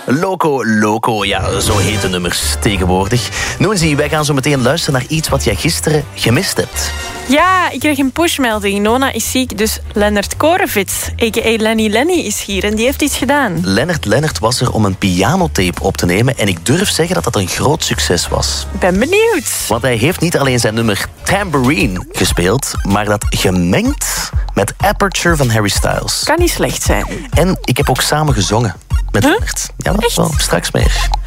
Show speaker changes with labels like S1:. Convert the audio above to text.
S1: Loco Loco, ja, zo heet de nummers tegenwoordig. Noenzie, wij gaan zo meteen luisteren naar iets wat jij gisteren gemist hebt.
S2: Ja, ik kreeg een pushmelding. Nona is ziek, dus Lennart Korevits, a.k.a. Lenny, is hier en die heeft iets gedaan.
S1: Lennart was er om een pianotape op te nemen en ik durf zeggen dat dat een groot succes was.
S2: Ik ben benieuwd.
S1: Want hij heeft niet alleen zijn nummer Tambourine gespeeld, maar dat gemengd met Aperture van Harry Styles.
S2: Kan niet slecht zijn.
S1: En ik heb ook samen gezongen met Lennart. Ja, dat wel straks meer.